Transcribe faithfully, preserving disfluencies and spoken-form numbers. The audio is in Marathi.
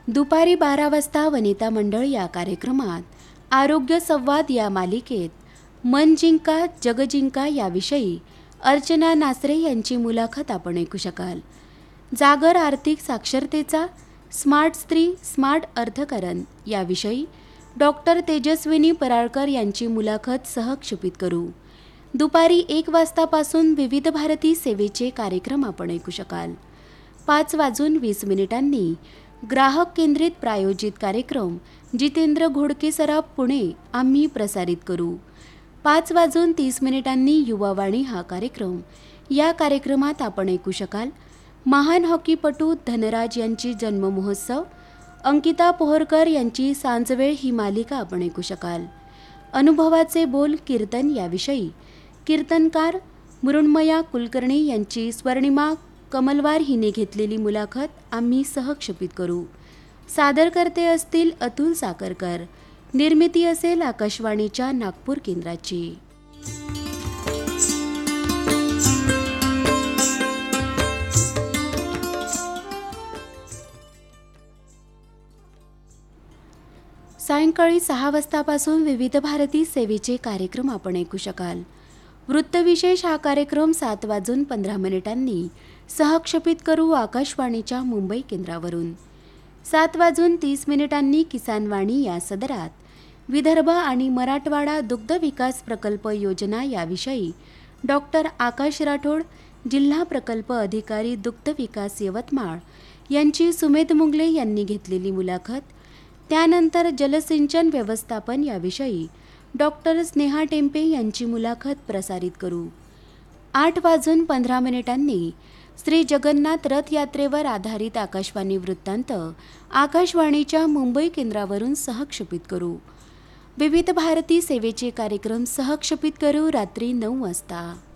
दुपारी बारा वाजता वनिता मंडळ या कार्यक्रमात आरोग्य संवाद या मालिकेत मन जिंका जग जिंका याविषयी अर्चना नासरे यांची मुलाखत आपण ऐकू शकाल. जागर आर्थिक साक्षरतेचा स्मार्ट स्त्री स्मार्ट अर्थकारण याविषयी डॉक्टर तेजस्विनी पराळकर यांची मुलाखत सहक्षेपित करू. दुपारी एक वाजतापासून विविध भारती सेवेचे कार्यक्रम आपण ऐकू शकाल. पाच वाजून वीस मिनिटांनी ग्राहक केंद्रित प्रायोजित कार्यक्रम जितेंद्र घोडके सराफ पुणे आम्ही प्रसारित करू. पाच वाजून तीस मिनिटांनी युवावाणी हा कार्यक्रम. या कार्यक्रमात आपण ऐकू शकाल महान हॉकीपटू धनराज यांची जन्ममहोत्सव, अंकिता पोहरकर यांची सांजवेळ ही मालिका आपण ऐकू शकाल. अनुभवाचे बोल कीर्तन याविषयी कीर्तनकार मृण्मया कुलकर्णी यांची स्वर्णिमा कमलवार हिने घेतलेली मुलाखत आम्ही सहक्षेपित करू. सादरकर्ते असतील अतुल साखरकर. निर्मिती असेल आकाशवाणीच्या नागपूर केंद्राची. सायंकाळी सहा वाजतापासून विविध भारती सेवेचे कार्यक्रम आपण ऐकू शकाल. वृत्तविशेष हा कार्यक्रम सात वाजून पंधरा मिनिटांनी सहक्षेपित करू आकाशवाणीच्या मुंबई केंद्रावरून. सात वाजून तीस मिनिटांनी किसानवाणी या सदरात विदर्भ आणि मराठवाडा दुग्ध विकास प्रकल्प योजना याविषयी डॉक्टर आकाश राठोड, जिल्हा प्रकल्प अधिकारी दुग्ध विकास यवतमाळ यांची सुमेध मुंगले यांनी घेतलेली मुलाखत. त्यानंतर जलसिंचन व्यवस्थापन याविषयी डॉक्टर स्नेहा टेंपे यांची मुलाखत प्रसारित करू. आठ वाजून पंधरा मिनिटांनी श्री जगन्नाथ रथयात्रेवर आधारित आकाशवाणी वृत्तांत आकाशवाणीच्या मुंबई केंद्रावरून सहक्षेपित करू. विविध भारती सेवेचे कार्यक्रम सहक्षेपित करू रात्री नऊ वाजता.